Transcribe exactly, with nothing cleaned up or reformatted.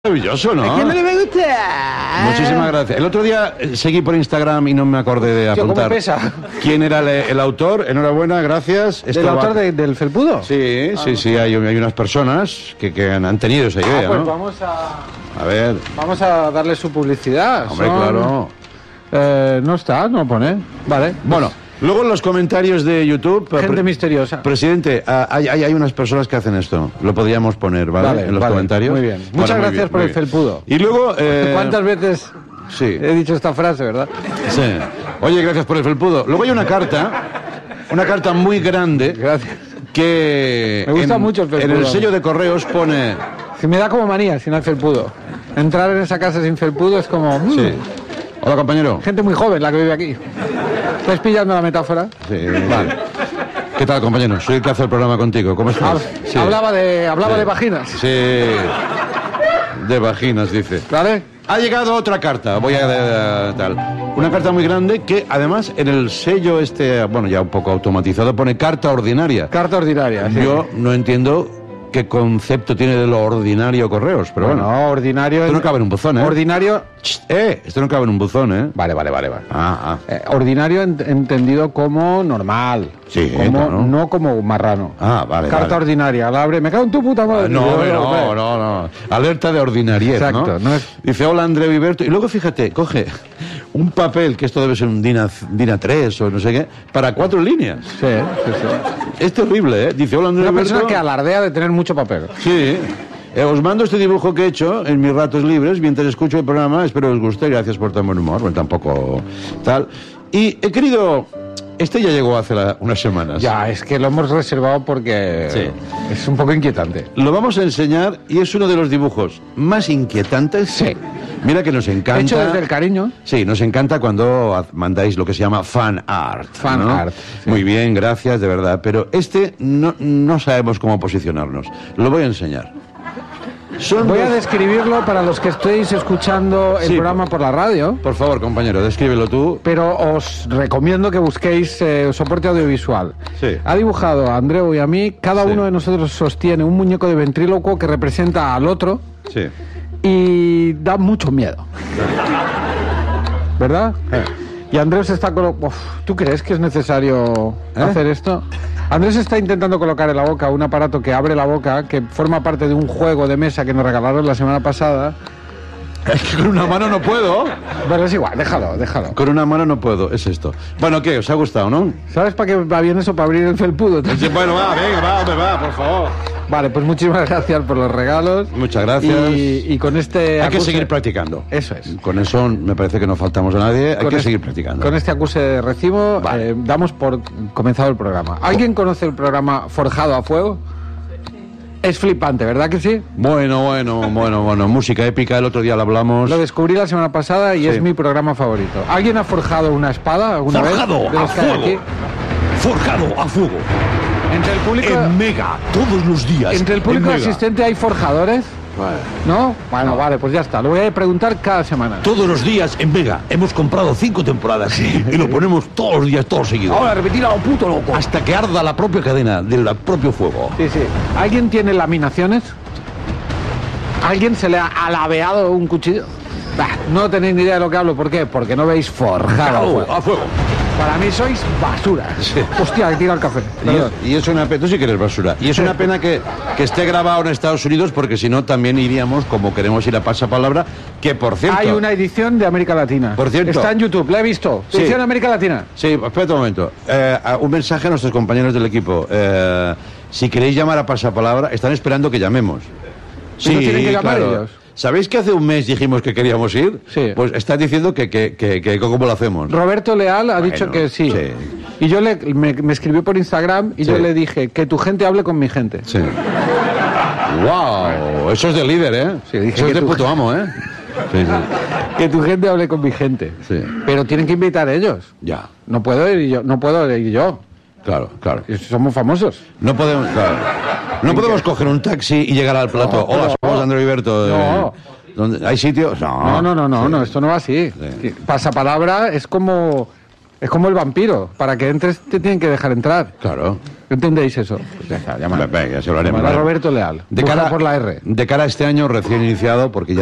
Maravilloso, ¿no? ¿A quién no le gusta? Muchísimas gracias. El otro día eh, seguí por Instagram y no me acordé de Tío, apuntar. ¿cómo pesa? ¿Quién era el, el autor? Enhorabuena, gracias. Esto ¿Del va- autor de- del felpudo? Sí, sí, sí, hay, hay unas personas que, que han, han tenido esa idea, Ah, pues ¿no? vamos a, A ver, vamos a darle su publicidad. hombre, Son- claro. Eh, no está, no pone. Vale. Bueno, luego en los comentarios de YouTube... Gente pre- misteriosa. Presidente, ah, hay, hay, hay unas personas que hacen esto. Lo podríamos poner, ¿vale? Vale, en los vale, comentarios. muy bien. Bueno, Muchas muy gracias bien, por muy el bien. felpudo. Y luego... eh, ¿Cuántas veces Sí. he dicho esta frase, verdad? Sí. Oye, gracias por el felpudo. Luego hay una carta, una carta muy grande, Gracias. que Me gusta en, mucho el felpudo. en el sello de correos pone... Si me da como manía si no hay felpudo. Entrar en esa casa sin felpudo es como... mm, Sí. Hola, compañero. Gente muy joven la que vive aquí. ¿Estás pillando la metáfora? Sí, vale. ¿Qué tal, compañero? Soy el que hace el programa contigo. ¿Cómo estás? Hab- Sí. Hablaba de hablaba Sí. de vaginas. Sí. De vaginas, dice. ¿Vale? Ha llegado otra carta, voy a... eh, tal. Una carta muy grande que, además, en el sello este, bueno, ya un poco automatizado, pone carta ordinaria. Carta ordinaria. Sí. Yo no entiendo qué concepto tiene de lo ordinario correos, pero bueno. Bueno, ordinario... Esto no cabe en un buzón, ¿eh? Ordinario... Chst, eh, esto no cabe en un buzón, ¿eh? Vale, vale, vale, vale. Ah, ah. Eh, ordinario ent- entendido como normal. Sí, como, claro. no como marrano. Ah, vale, Carta vale. ordinaria, la abre. Me cago en tu puta madre. Ah, No, Yo, hombre, no, hombre. no, no. Alerta de ordinariez, Exacto, ¿no? no es- Dice, hola, André Viverto. Y luego, fíjate, coge un papel, que esto debe ser un DIN A tres o no sé qué, para cuatro líneas. Sí, sí, sí. Es terrible, ¿eh? Dice, hola, André Una Viverto. persona que alardea de tener mucho papel. Sí. Eh, os mando este dibujo que he hecho en mis ratos libres mientras escucho el programa. Espero os guste. Gracias por tan buen humor. Bueno, tampoco tal. Y he querido... Este ya llegó hace la- unas semanas. Ya, es que lo hemos reservado porque Sí. es un poco inquietante. Lo vamos a enseñar y es uno de los dibujos más inquietantes. Sí. Mira que nos encanta. Hecho desde el cariño. Sí, nos encanta cuando haz- mandáis lo que se llama fan art. Fan ¿no? art, sí. Muy bien, gracias, de verdad. Pero este no, no sabemos cómo posicionarnos. Lo voy a enseñar. Son Voy a dos- describirlo para los que estéis escuchando el Sí, programa por la radio. Por favor, compañero, descríbelo tú. Pero os recomiendo que busquéis eh, soporte audiovisual. Sí. Ha dibujado a Andreu y a mí. Cada Sí. uno de nosotros sostiene un muñeco de ventrílocuo que representa al otro Sí. y da mucho miedo. ¿Verdad? Eh. Y Andrés está colo- Uf, ¿tú crees que es necesario ¿Eh? hacer esto? Andrés está intentando colocar en la boca un aparato que abre la boca, que forma parte de un juego de mesa que nos regalaron la semana pasada. Es que con una mano no puedo. Pero es igual, déjalo, déjalo. Con una mano no puedo, es esto. Bueno, ¿qué? ¿Os ha gustado, no? ¿Sabes para qué va bien eso? Para abrir el felpudo. Sí, bueno, va, venga, va, hombre, va, por favor. Vale, pues muchísimas gracias por los regalos. Muchas gracias. Y, y con este... Hay que acuse- seguir practicando. Eso es. Con eso me parece que no faltamos a nadie. Hay Con que es- seguir practicando. Con este acuse de recibo Vale. eh, damos por comenzado el programa. ¿Alguien conoce el programa Forjado a Fuego? Es flipante, ¿verdad que sí? Bueno, bueno, bueno, bueno. Música épica, el otro día lo hablamos. Lo descubrí la semana pasada y Sí. es mi programa favorito. ¿Alguien ha forjado una espada alguna Forjado vez? De a los que hay fuego. aquí. Forjado a fuego. Entre el público, En Mega, todos los días. entre el público En Mega. asistente hay forjadores, ¿no? Bueno, vale, pues ya está. Lo voy a preguntar cada semana. Todos los días en Mega. Hemos comprado cinco temporadas y lo ponemos todos los días, todos seguidos. Ahora, repetir a lo puto loco. Hasta que arda la propia cadena del propio fuego. Sí, sí. ¿Alguien tiene laminaciones? ¿Alguien se le ha alabeado un cuchillo? Bah, no tenéis ni idea de lo que hablo. ¿Por qué? Porque no veis forjado. a fuego. a fuego. Para mí sois basura. Sí. Hostia, que tira el café. Y Perdón. es, y es una pena, tú sí que eres basura. Y es una pena que, que esté grabado en Estados Unidos, porque si no también iríamos, como queremos ir a pasapalabra, que por cierto... Hay una edición de América Latina. Por cierto. Está en YouTube, la he visto. Sí. Edición de América Latina. Sí, espera un momento. Eh, a- un mensaje a nuestros compañeros del equipo. Eh, si queréis llamar a pasapalabra, están esperando que llamemos. ¿Y no tienen que llamar ellos? ¿Sabéis que hace un mes dijimos que queríamos ir? Sí. Pues están diciendo que, que, que, que cómo lo hacemos. Roberto Leal ha Bueno, dicho que sí. sí. Y yo le, me, me escribió por Instagram y Sí. yo le dije que tu gente hable con mi gente. Sí. ¡Wow! Eso es de líder, ¿eh? Sí, dije Eso que es de tú- puto amo, ¿eh? Sí, sí. Que tu gente hable con mi gente. Sí. Pero tienen que invitar ellos. Ya. No puedo ir yo. No puedo ir yo. Claro, claro. Somos famosos. No podemos, claro. No podemos coger un taxi y llegar al plato. No, Hola, no. somos André Viverto. No. ¿Dónde- ¿Hay sitios? No. No, no, no, no, Sí. no, esto no va así. Sí. Pasapalabra es como Es como el vampiro. Para que entres te tienen que dejar entrar. Claro. ¿Entendéis eso? Pues ya está, llama. Venga, ya se lo haremos. Llamará a Roberto Leal. De Busca cara, por la R. de cara a este año recién iniciado, porque ya